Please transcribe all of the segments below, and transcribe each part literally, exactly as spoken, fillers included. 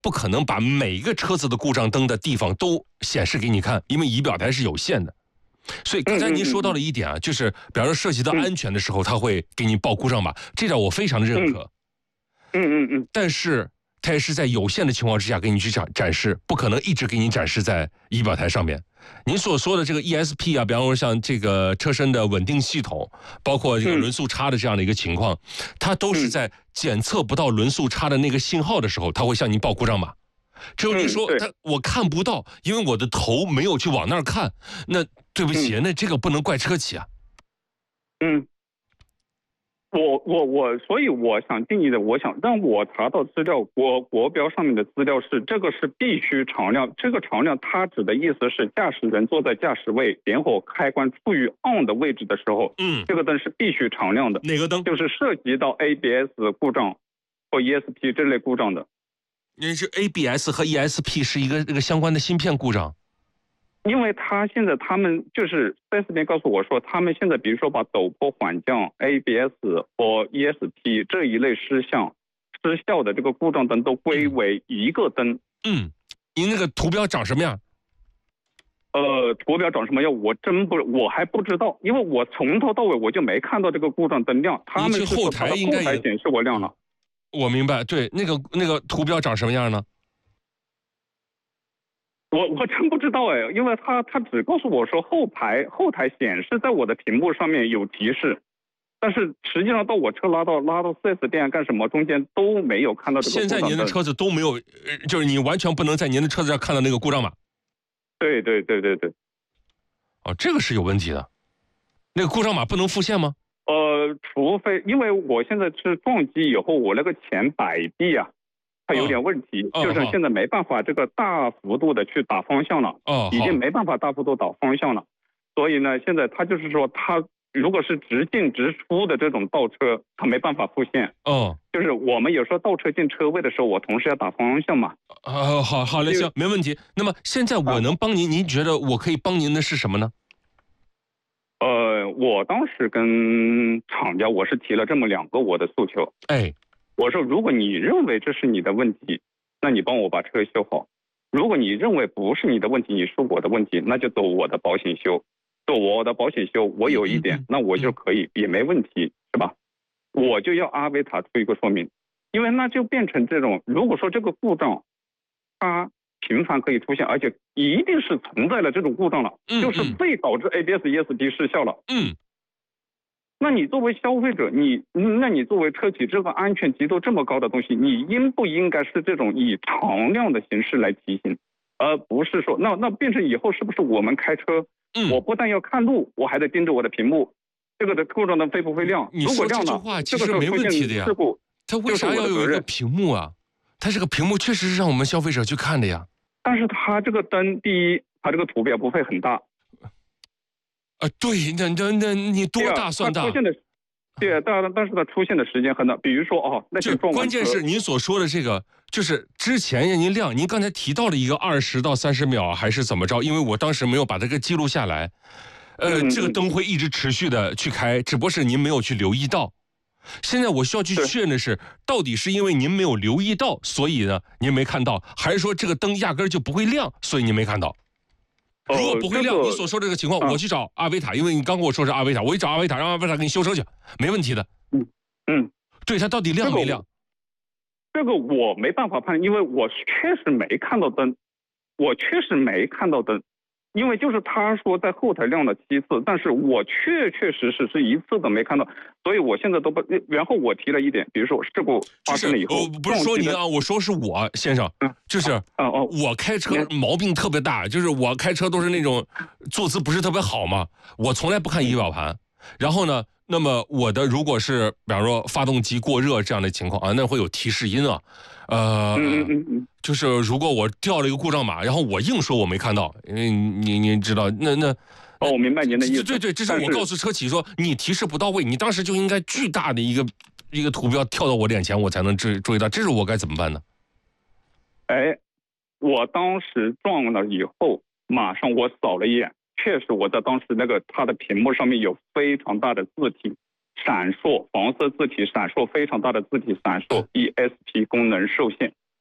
不可能把每一个车子的故障灯的地方都显示给你看，因为仪表台是有限的。所以刚才您说到了一点啊，就是比方说涉及到安全的时候，他会给你报故障码，这点我非常的认可。 嗯嗯嗯。 但是它也是在有限的情况之下给你去展展示，不可能一直给你展示在仪表台上面。您所说的这个 E S P 啊，比方说像这个车身的稳定系统，包括这个轮速差的这样的一个情况，它都是在检测不到轮速差的那个信号的时候，它会向你报故障码。只有你说他我看不到，因为我的头没有去往那儿看，那对不起，那这个不能怪车企啊。 嗯。我我我，所以我想定义的，我想让我查到资料，国国标上面的资料是这个是必须常亮，这个常亮它指的意思是驾驶人坐在驾驶位，点火开关处于 on 的位置的时候，嗯，这个灯是必须常亮的。 哪个灯？ 就是涉及到 A B S 故障或 E S P 这类故障的。 那是 A B S 和 E S P 是一个这个相关的芯片故障。 因为他现在他们就是四 S店告诉我说，他们现在比如说把陡坡缓降、A B S 或 E S P 这一类失效失效的这个故障灯都归为一个灯。 嗯，您那个图标长什么样？ 呃，图标长什么样？我真不，我还不知道，因为我从头到尾我就没看到这个故障灯亮。他们是后台应该后台显示我亮了。 我明白，对，那个那个图标长什么样呢？ 我我真不知道哎，因为他他只告诉我说后排后台显示在我的屏幕上面有提示，但是实际上到我车拉到拉到 四 S 店干什么，中间都没有看到这个故障灯。 现在您的车子都没有，就是你完全不能在您的车子上看到那个故障码。 对对对对对。 哦，这个是有问题的，那个故障码不能复现吗？ 呃，除非因为我现在是撞击以后，我那个前摆臂啊。它有点问题， 哦、 就是现在没办法这个大幅度的去打方向了， 哦， 已经没办法大幅度打方向了，所以呢，现在它就是说，它如果是直进直出的这种倒车，它没办法复现。 哦， 就是我们有时候倒车进车位的时候，我同时要打方向嘛。 哦，好好嘞，行，没问题。那么现在我能帮您，您觉得我可以帮您的是什么呢？ 呃，我当时跟厂家我是提了这么两个我的诉求， 哎。 我说，如果你认为这是你的问题，那你帮我把车修好；如果你认为不是你的问题，你是我的问题，那就走我的保险修。走我的保险修，我有一点，那我就可以，也没问题，是吧？我就要阿维塔出一个说明，因为那就变成这种，如果说这个故障它频繁可以出现，而且一定是存在了这种故障了，就是会导致 A B S、E S P 失效了。 嗯。 那你作为消费者，你那你作为车企，这个安全级度这么高的东西，你应不应该是这种以常亮的形式来提醒，而不是说那那变成以后是不是我们开车， 嗯， 我不但要看路，我还得盯着我的屏幕，这个的故障灯会不会亮？ 你说这句话其实没问题的呀，它为啥要有一个屏幕啊？它这个屏幕确实是让我们消费者去看的呀。 但是它这个灯，第一，它这个图标不会很大。 啊，对，那那那你多大算大？ 对，但但是它出现的时间很短，比如说哦，那就关键是您所说的这个，就是之前让您亮，您刚才提到了一个二十到三十秒还是怎么着？因为我当时没有把这个记录下来，呃，这个灯会一直持续的去开，只不过是您没有去留意到。现在我需要去确认的是，到底是因为您没有留意到，所以呢您没看到，还是说这个灯压根就不会亮，所以您没看到？如果不会亮，你所说这个情况，我去找阿维塔，因为你刚跟我说是阿维塔，我一找阿维塔，让阿维塔给你修车去，没问题的。 嗯嗯， 对，它到底亮没亮？ 这个我没办法判断，因为我确实没看到灯，我确实没看到灯，因为就是他说在后台亮了七次，但是我确确实实是一次都没看到，所以我现在都不。然后我提了一点，比如说事故发生了以后， 不是说您啊，我说是我先生，就是哦哦，我开车毛病特别大，就是我开车都是那种坐姿不是特别好嘛，我从来不看仪表盘，然后呢。那么我的如果是比方说发动机过热这样的情况啊，那会有提示音啊，呃，就是如果我调了一个故障码，然后我硬说我没看到，因为你你知道，那那哦，我明白您的意思。 对对，这是我告诉车企说你提示不到位，你当时就应该巨大的一个一个图标跳到我脸前，我才能注注意到，这是我该怎么办呢？ 哎，我当时撞了以后，马上我扫了一眼。确实，我在当时那个它的屏幕上面有非常大的字体闪烁，黄色字体闪烁，非常大的字体闪烁 ，E S P 功能受限。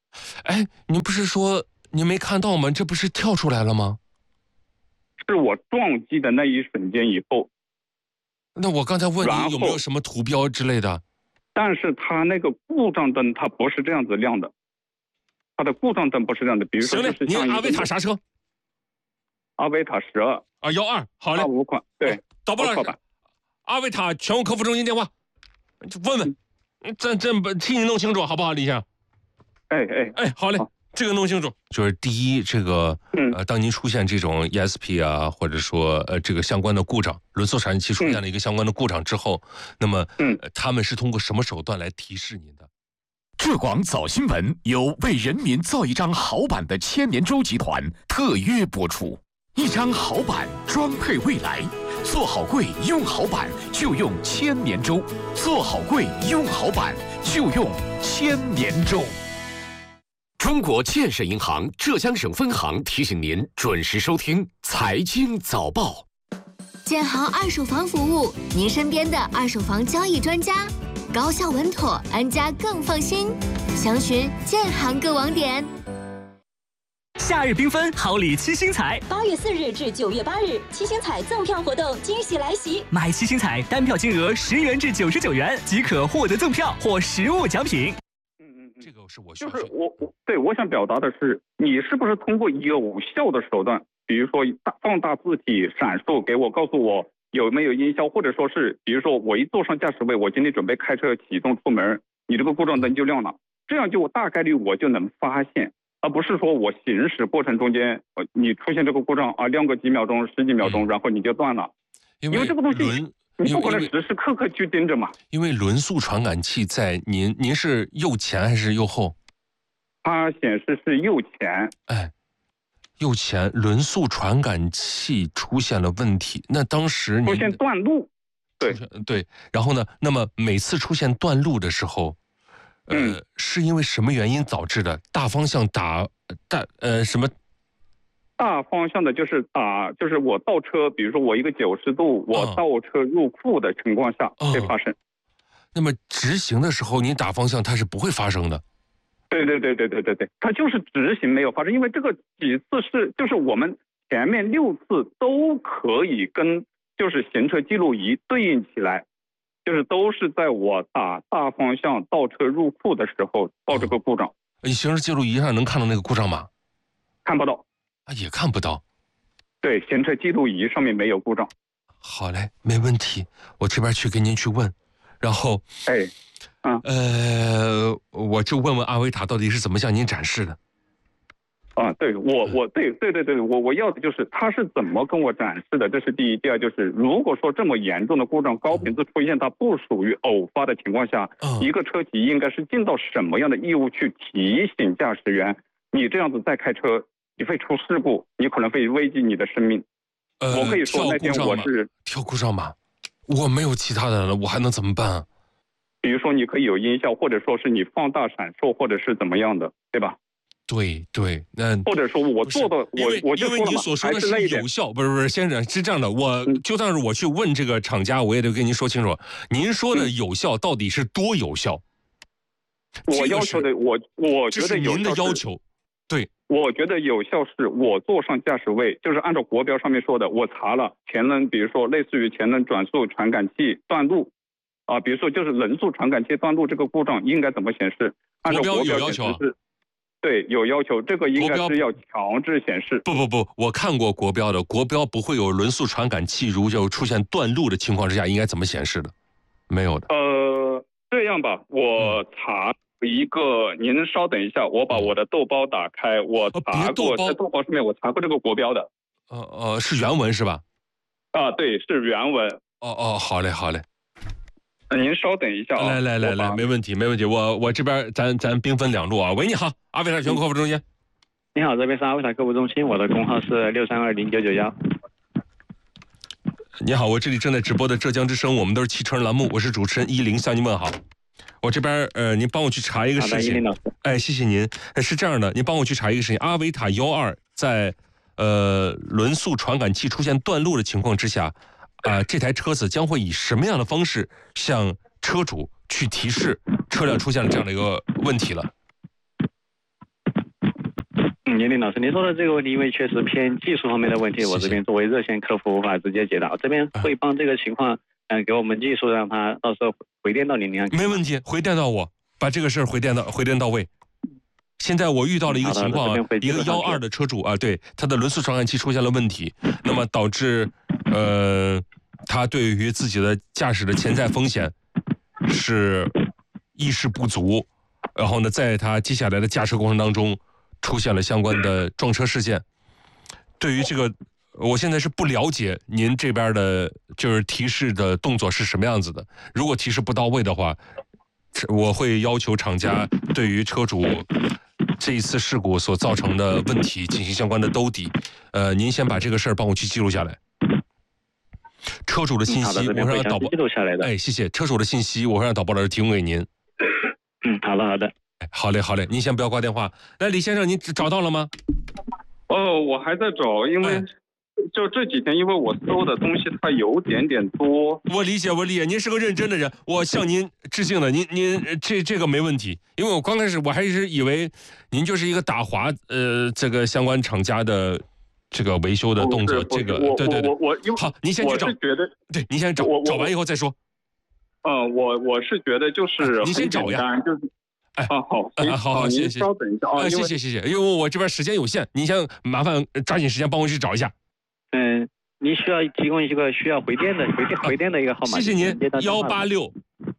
哎，您不是说您没看到吗？这不是跳出来了吗？ 是我撞击的那一瞬间以后。 那我刚才问你有没有什么图标之类的？ 但是它那个故障灯它不是这样子亮的，它的故障灯不是这样的。比如说就是像您阿维塔啥车？ 阿维塔十二啊幺二，好嘞。 二五款，对， 导播老师，阿维塔全国客服中心电话，问问，这这替你弄清楚好不好，李先生？ 哎哎哎，好嘞。好，这个弄清楚，就是第一，这个呃，当您出现这种 E S P 啊，或者说呃这个相关的故障，轮速传感器出现了一个相关的故障之后，那么嗯、呃，他们是通过什么手段来提示您的？ 浙广早新闻由为人民造一张好版的千年舟集团特约播出，一张好版装配未来，做好柜用好版就用千年舟，做好柜用好版就用千年舟。中国建设银行浙江省分行提醒您准时收听财经早报。 建行二手房服务，您身边的二手房交易专家，高效稳妥，安家更放心。详询建行各网点。 夏日缤纷，好礼七星彩。 八月四日至九月八日，七星彩赠票活动惊喜来袭！ 买七星彩，单票金额十元至九十九元即可获得赠票或实物奖品。 这个是我就是我我对我想表达的是，你是不是通过有效的手段，比如说大放大字体闪烁给我，告诉我有没有音效，或者说是比如说我一坐上驾驶位，我今天准备开车启动出门，你这个故障灯就亮了，这样就大概率我就能发现，而不是说我行驶过程中间呃你出现这个故障啊，亮个几秒钟十几秒钟，然后你就断了， 因为, 因为这个东西你不可能时时刻刻去盯着嘛。 因为轮速传感器在您您是右前还是右后？ 它显示是右前。 哎，右前轮速传感器出现了问题，那当时出现断路。对对，然后呢？那么每次出现断路的时候，呃，嗯、是因为什么原因导致的？大方向打大呃什么？ 大方向的就是打，就是我倒车，比如说我一个九十度，我倒车入库的情况下会发生。 哦、那么直行的时候，你打方向它是不会发生的。 对对对对对对对，它就是直行没有发生，因为这个几次是就是我们前面六次都可以跟就是行车记录仪对应起来，就是都是在我打大方向倒车入库的时候报这个故障。 你行车记录仪上能看到那个故障吗？ 看不到。 也看不到， 对，行车记录仪上面没有故障。 好嘞，没问题，我这边去给您去问，然后， 哎，啊， 呃，我就问问阿维塔到底是怎么向您展示的。 啊，对我，我对对对对，我我要的就是他是怎么跟我展示的，这是第一。第二就是，如果说这么严重的故障高频次出现，它不属于偶发的情况下，嗯、一个车企应该是尽到什么样的义务去提醒驾驶员，你这样子再开车。你会出事故，你可能会危及你的生命。 呃， 我可以说那天我是跳故障码，我没有其他的了，我还能怎么办啊？ 比如说你可以有音效，或者说是你放大闪烁，或者是怎么样的，对吧？ 对对，那或者说我做的我我就说了嘛， 因为你所说的是有效，不是不是，先生是这样的，我就算是我去问这个厂家，我也得跟您说清楚，您说的有效到底是多有效？ 我要求的，我我觉得有效是您的要求，对。 我觉得有效是我坐上驾驶位，就是按照国标上面说的，我查了前轮，比如说类似于前轮转速传感器断路，啊，比如说就是轮速传感器断路这个故障应该怎么显示？按照国标显示是，对，有要求，这个应该是要强制显示。 不不不，我看过国标的，国标不会有轮速传感器如就出现断路的情况之下应该怎么显示的，没有的。 呃，这样吧，我查。一个，您稍等一下，我把我的豆包打开，我查过，在豆包上面我查过这个国标的。 呃呃，是原文是吧？ 啊，对，是原文。 哦哦，好嘞好嘞。 您稍等一下啊。 来来来来，没问题没问题，我我这边咱咱兵分两路啊。喂，你好，阿维塔全国客服中心。 你好，这边是阿维塔客服中心，我的工号是六三二零九九幺。 你好，我这里正在直播的浙江之声，我们都是汽车人栏目，我是主持人依林，向您问好。我这边呃，您帮我去查一个事情。哎，谢谢您。是这样的，您帮我去查一个事情。阿维塔幺二在呃轮速传感器出现断路的情况之下，啊、呃，这台车子将会以什么样的方式向车主去提示车辆出现了这样的一个问题了？ 嗯，严林老师，您说的这个问题，因为确实偏技术方面的问题， 谢谢我这边作为热线客服无法直接解答，我这边会帮这个情况，嗯、呃，给我们技术让他到时候回电到您那。 没问题，回电到我，把这个事儿回电到回电到位。现在我遇到了一个情况啊，一个幺二的车主啊，对他的轮速传感器出现了问题，那么导致呃，他对于自己的驾驶的潜在风险是意识不足，然后呢，在他接下来的驾车过程当中出现了相关的撞车事件。对于这个，我现在是不了解您这边的就是提示的动作是什么样子的。如果提示不到位的话，我会要求厂家对于车主这一次事故所造成的问题进行相关的兜底。呃，您先把这个事儿帮我去记录下来。车主的信息我会让导播记录下来的。 哎，谢谢。车主的信息我会让导播老师提供给您。 嗯，好的好的。 好嘞好嘞，您先不要挂电话。来，李先生，您找到了吗？ 哦，我还在找，因为就这几天，因为我搜的东西它有点点多。 我理解，我理解，您是个认真的人，我向您致敬的。您您这这个没问题，因为我刚开始我还是以为您就是一个打滑呃这个相关厂家的这个维修的动作，这个对对对。 我我我好，您先去找。 我是觉得， 对，您先找，找完以后再说。 嗯，我我是觉得就是您先找呀， 就是。 哎， 啊好， 啊好好，谢谢， 稍等一下啊， 谢谢谢谢，因为我这边时间有限，您先麻烦抓紧时间帮我去找一下。 嗯，您需要提供一个需要回电的回电回电的一个号码。 谢谢您，幺八六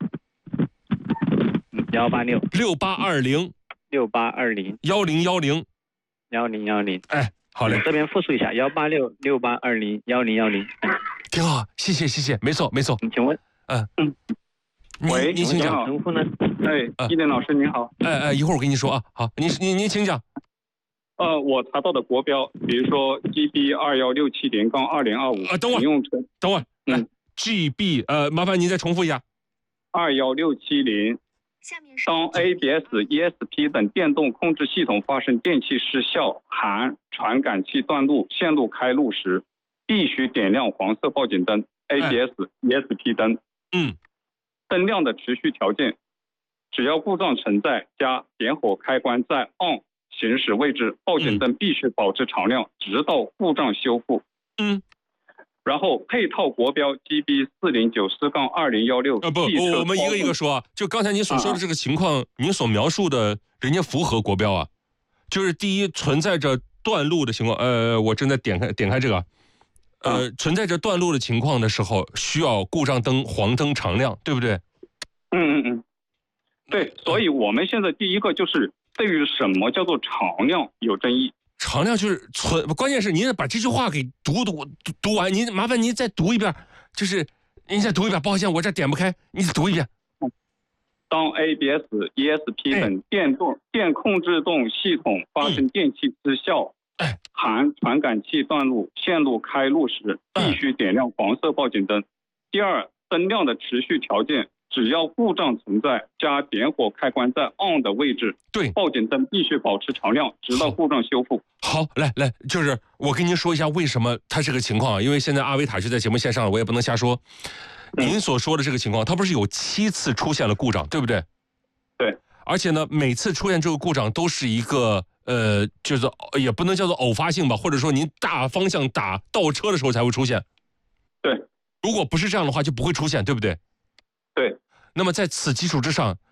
幺八六六八二零六八二零幺零幺零幺零幺零。 哎，好嘞， 这边复述一下，幺八六六八二零幺零幺零。 挺好，谢谢谢谢，没错没错。 请问， 嗯嗯。 喂， 您请讲。 称呼呢？ 哎，一点老师您好。 哎哎，一会儿我跟你说啊。好，您您您请讲。 呃，我查到的国标，比如说 G B 二幺六七零杠二零二五。 啊，等会儿， 用成等会儿，嗯 ，G B 呃，麻烦您再重复一下。 二幺六七零。当 A B S、E S P 等电动控制系统发生电气失效（含传感器断路、线路开路）时，必须点亮黄色报警灯 （A B S、E S P 灯）。 嗯。 灯亮的持续条件，只要故障存在，加点火开关在 on 行驶位置，报警灯必须保持常亮，直到故障修复。 嗯。 然后配套国标 G B 四零九四杠二零幺六。 呃不，我们一个一个说啊。就刚才您所说的这个情况，您所描述的，人家符合国标啊。就是第一，存在着断路的情况。呃，我正在点开点开这个。呃，存在着断路的情况的时候，需要故障灯黄灯常亮，对不对？ 嗯嗯嗯，对，所以我们现在第一个就是对于什么叫做常亮有争议。 常亮就是存，关键是您把这句话给读读读读完，您麻烦您再读一遍，就是您再读一遍，抱歉，我这点不开，你再读一遍。 当 A B S、E S P 等电动、哎、电控制动系统发生电气失效。 哎， 含传感器断路、线路开路时，必须点亮黄色报警灯。第二，灯亮的持续条件，只要故障存在，加点火开关在 on 的位置， 对， 报警灯必须保持常亮，直到故障修复。 好，来来，就是我跟您说一下为什么它这个情况，因为现在阿维塔就在节目线上，我也不能瞎说。您所说的这个情况，它不是有七次出现了故障，对不对？ 对。 而且呢，每次出现这个故障都是一个。呃，就是也不能叫做偶发性吧，或者说您大方向打倒车的时候才会出现。 对， 如果不是这样的话，就不会出现，对不对？ 对。 那么在此基础之上，